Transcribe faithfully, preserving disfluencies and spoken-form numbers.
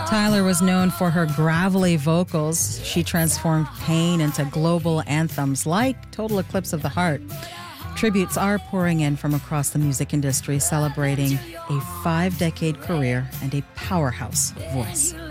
Tyler was known for her gravelly vocals. She transformed pain into global anthems like Total Eclipse of the Heart. Tributes are pouring in from across the music industry, celebrating a five-decade career and a powerhouse voice.